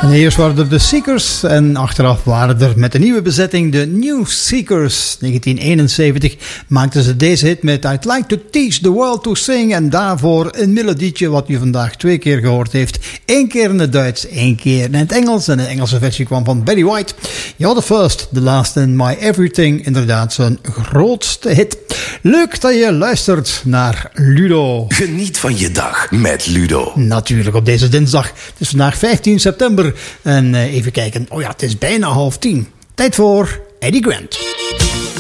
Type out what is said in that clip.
Eerst waren er de Seekers en achteraf waren er met de nieuwe bezetting de New Seekers. 1971 maakten ze deze hit met I'd Like to Teach the World to Sing en daarvoor een melodietje wat u vandaag 2 keer gehoord heeft. 1 keer in het Duits, 1 keer in het Engels en de Engelse versie kwam van Barry White. You're the first, the last and my everything, inderdaad zijn grootste hit. Leuk dat je luistert naar Ludo. Geniet van je dag met Ludo. Natuurlijk op deze dinsdag. Het is vandaag 15 september. En even kijken. Oh ja, het is bijna 9:30. Tijd voor Eddie Grant.